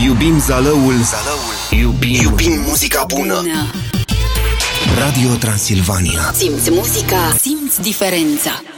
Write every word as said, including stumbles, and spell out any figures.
Iubim zalăul, zalăul. Iubim, Iubim muzica bună. bună Radio Transilvania. Simți muzica, simți diferența.